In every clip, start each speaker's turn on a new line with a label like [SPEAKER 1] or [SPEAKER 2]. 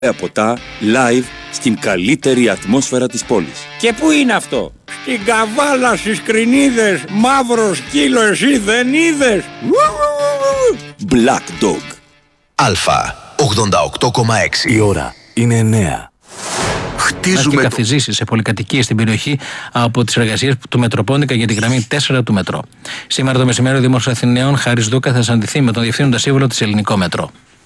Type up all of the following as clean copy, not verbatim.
[SPEAKER 1] ποτά live στην καλύτερη ατμόσφαιρα της πόλης.
[SPEAKER 2] Και πού είναι αυτό? Στην Καβάλα, στις Κρινίδες, μαύρο σκύλο, εσύ δεν είδες?
[SPEAKER 1] Black Dog.
[SPEAKER 3] Αλφα 88,6.
[SPEAKER 4] Η ώρα είναι 9.
[SPEAKER 5] Χτίζουμε και καθιζήσεις σε πολυκατοικίες στην περιοχή από τις εργασίες του Μετροπόντικα για τη γραμμή 4 του Μετρό. Σήμερα το μεσημέρι ο Δήμαρχος Αθηναίων Χάρης Δούκα θα συναντηθεί με τον Διευθύνοντα Σύμβουλο της Ελληνικό Μετρό.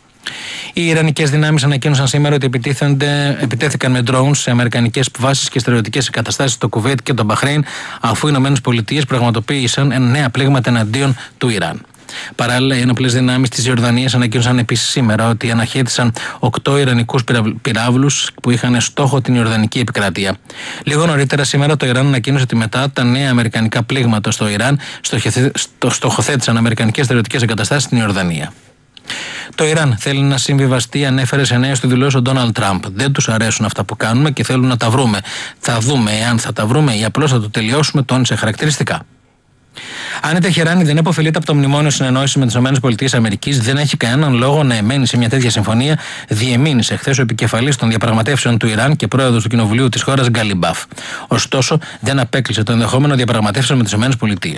[SPEAKER 5] Οι Ιρανικές δυνάμεις ανακοίνωσαν σήμερα ότι επιτέθηκαν με drones σε αμερικανικές βάσεις και στρατιωτικές εγκαταστάσεις στο Κουβέιτ και το Μπαχρέιν, αφού οι ΗΠΑ πραγματοποίησαν νέα πλήγματα εναντίον του Ιράν. Παράλληλα, οι ενόπλες δυνάμεις της Ιορδανίας ανακοίνωσαν επίσης σήμερα ότι αναχέτησαν 8 Ιρανικούς πυράβλους που είχαν στόχο την Ιορδανική επικράτεια. Λίγο νωρίτερα σήμερα το Ιράν ανακοίνωσε ότι μετά τα νέα αμερικανικά πλήγματα στο Ιράν στοχοθέτησαν αμερικανικές στρατιωτικές εγκαταστάσεις στην Ιορδανία. Το Ιράν θέλει να συμβιβαστεί, ανέφερε σε νέες του δηλώσεις ο Ντόναλντ Τραμπ. Δεν τους αρέσουν αυτά που κάνουμε και θέλουν να τα βρούμε. Θα δούμε εάν θα τα βρούμε ή απλώς θα το τελειώσουμε, τόνισε χαρακτηριστικά. Αν η Τεχεράνη δεν επωφελείται από το μνημόνιο συνεννόησης με τις ΗΠΑ, δεν έχει κανέναν λόγο να εμένει σε μια τέτοια συμφωνία, διεμήνυσε χθες ο επικεφαλής των διαπραγματεύσεων του Ιράν και πρόεδρος του Κοινοβουλίου της χώρας Γκαλιμπάφ. Ωστόσο, δεν απέκλεισε το ενδεχόμενο διαπραγματεύσεων με τις ΗΠΑ.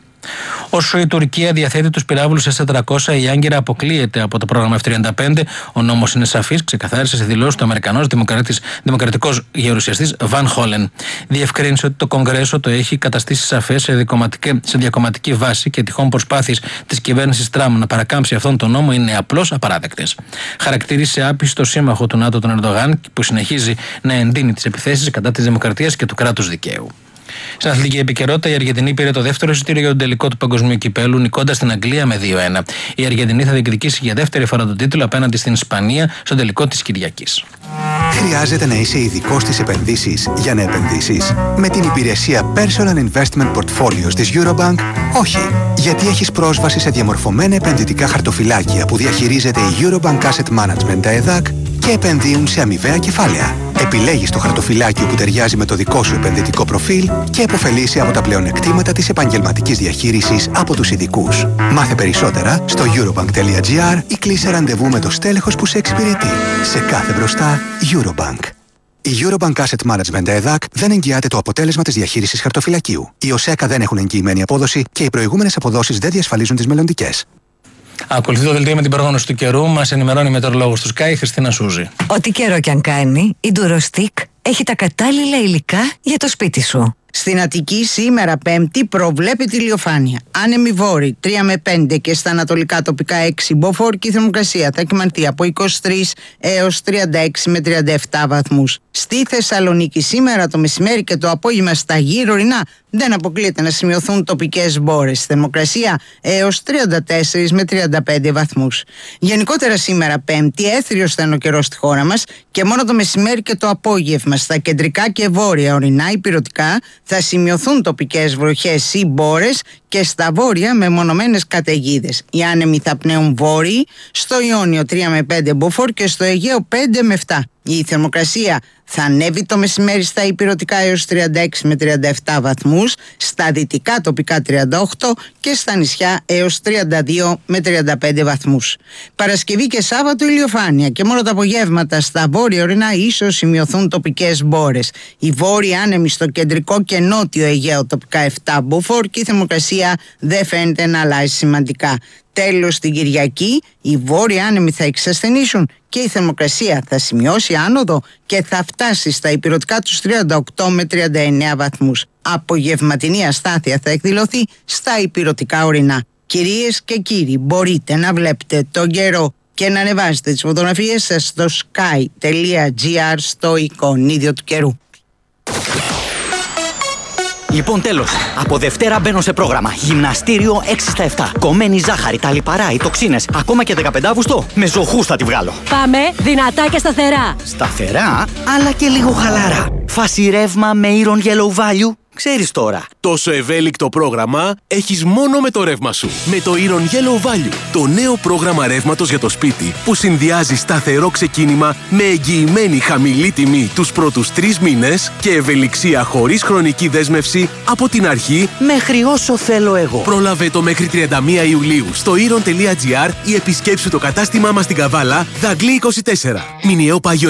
[SPEAKER 5] Όσο η Τουρκία διαθέτει τους πυράβλους S-400, η Άγκυρα αποκλείεται από το πρόγραμμα F-35. Ο νόμος είναι σαφής, ξεκαθάρισε σε δηλώσεις του Αμερικανός δημοκρατικός γερουσιαστής Βαν Χόλεν. Διευκρίνησε ότι το Κογκρέσο το έχει καταστήσει σαφές σε διακομματική βάση και τυχόν προσπάθειες της κυβέρνησης Τραμπ να παρακάμψει αυτόν τον νόμο είναι απλώς απαράδεκτες. Χαρακτήρισε άπιστο σύμμαχο του ΝΑΤΟ τον Ερντογάν, που συνεχίζει να εντείνει τις επιθέσεις κατά της δημοκρατίας και του κράτους δικαίου. Στην αθλητική επικαιρότητα, η Αργεντινή πήρε το δεύτερο εισιτήριο για τον τελικό του Παγκοσμίου Κυπέλου, νικώντας την Αγγλία με 2-1. Η Αργεντινή θα διεκδικήσει για δεύτερη φορά τον τίτλο απέναντι στην Ισπανία στον τελικό της Κυριακής.
[SPEAKER 3] Χρειάζεται να είσαι ειδικός στις επενδύσεις για να επενδύσεις? Με την υπηρεσία Personal Investment Portfolios της Eurobank, όχι. Γιατί έχεις πρόσβαση σε διαμορφωμένα επενδυτικά χαρτοφυλάκια που διαχειρίζεται η Eurobank Asset Management ΕΔΑΚ και επενδύουν σε αμοιβαία κεφάλαια. Επιλέγεις το χαρτοφυλάκιο που ταιριάζει με το δικό σου επενδυτικό προφίλ και επωφελείσαι από τα πλεονεκτήματα της επαγγελματικής διαχείρισης από τους ειδικούς. Μάθε περισσότερα στο eurobank.gr ή κλείσε ραντεβού με το στέλεχος που σε εξυπηρετεί. Σε κάθε μπροστά, Eurobank. Η Eurobank Asset Management ΕΔΑΚ δεν εγγυάται το αποτέλεσμα της διαχείρισης χαρτοφυλακίου. Οι ΟΣΕΚΑ δεν έχουν εγγυημένη απόδοση και οι προηγούμενες αποδόσεις δεν διασφαλίζουν τις μελλοντικές.
[SPEAKER 5] Ακολουθεί το δελτίο με την πρόγνωση του καιρού. Μας ενημερώνει η μετεωρολόγος του Sky, Χριστίνα Σούζη.
[SPEAKER 6] Ό,τι καιρό κι αν κάνει, η Durostick έχει τα κατάλληλα υλικά για το σπίτι σου.
[SPEAKER 7] Στην Αττική σήμερα Πέμπτη προβλέπεται ηλιοφάνεια. Άνεμοι βόρειοι 3 με 5 και στα ανατολικά τοπικά 6. Μποφόρ και η θερμοκρασία θα κυμανθεί από 23 έως 36 με 37 βαθμούς. Στη Θεσσαλονίκη σήμερα το μεσημέρι και το απόγευμα στα γύρω ορεινά δεν αποκλείεται να σημειωθούν τοπικές μπόρες. Θερμοκρασία έως 34 με 35 βαθμούς. Γενικότερα σήμερα Πέμπτη έθριος θα είναι ο καιρός στη χώρα μας και μόνο το μεσημέρι και το απόγευμα στα κεντρικά και βόρεια ορεινά υπηρετικά θα σημειωθούν τοπικές βροχές ή μπόρες και στα βόρεια μεμονωμένες καταιγίδες. Οι άνεμοι θα πνέουν βόρειοι, στο Ιόνιο 3 με 5 μποφόρ και στο Αιγαίο 5 με 7. Η θερμοκρασία θα ανέβει το μεσημέρι στα υπηρετικά έως 36 με 37 βαθμούς, στα δυτικά τοπικά 38 και στα νησιά έως 32 με 35 βαθμούς. Παρασκευή και Σάββατο ηλιοφάνεια και μόνο τα απογεύματα στα βόρεια ορεινά ίσως σημειωθούν τοπικές μπόρες. Οι βόρειοι άνεμοι στο κεντρικό και νότιο Αιγαίο τοπικά 7 μποφόρ και η θερμοκρασία δεν φαίνεται να αλλάζει σημαντικά. Τέλος, την Κυριακή οι βόρειοι άνεμοι θα εξασθενήσουν και η θερμοκρασία θα σημειώσει άνοδο και θα φτάσει στα υπηρετικά τους 38 με 39 βαθμούς. Απογευματινή αστάθεια θα εκδηλωθεί στα υπηρετικά ορεινά. Κυρίες και κύριοι, μπορείτε να βλέπετε τον καιρό και να ανεβάζετε τις φωτογραφίες σας στο sky.gr στο εικονίδιο του καιρού.
[SPEAKER 8] Λοιπόν, τέλος. Από Δευτέρα μπαίνω σε πρόγραμμα. Γυμναστήριο 6 στα 7. Κομμένη ζάχαρη, τα λιπαρά, οι τοξίνες. Ακόμα και 15 Αύγουστο. Με ζωχούς θα τη βγάλω.
[SPEAKER 9] Πάμε δυνατά και σταθερά.
[SPEAKER 8] Σταθερά, αλλά και λίγο χαλαρά. Φάση ρεύμα με Iron Yellow Value. ξέρεις τώρα.
[SPEAKER 9] Τόσο ευέλικτο πρόγραμμα έχεις μόνο με το ρεύμα σου. Με το Iron Yellow Value, το νέο πρόγραμμα ρεύματος για το σπίτι που συνδυάζει σταθερό ξεκίνημα με εγγυημένη χαμηλή τιμή τους πρώτους 3 μήνες και ευελιξία χωρίς χρονική δέσμευση από την αρχή
[SPEAKER 8] Μέχρι όσο θέλω εγώ.
[SPEAKER 9] Πρόλαβε το μέχρι 31 Ιουλίου στο iron.gr ή επισκέψου το κατάστημά μας στην Καβάλα, Δαγκλή 24. Μηνιαίο πάγιο